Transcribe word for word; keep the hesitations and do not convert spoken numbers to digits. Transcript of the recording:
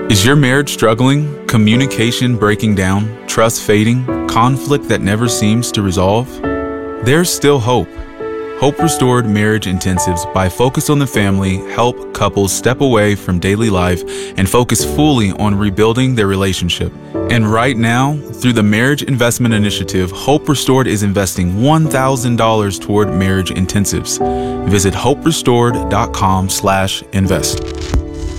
Is your marriage struggling? Communication breaking down? Trust fading? Conflict that never seems to resolve? There's still hope. Hope Restored Marriage Intensives by Focus on the Family help couples step away from daily life and focus fully on rebuilding their relationship. And right now, through the Marriage Investment Initiative, Hope Restored is investing one thousand dollars toward marriage intensives. Visit hope restored dot com slash invest.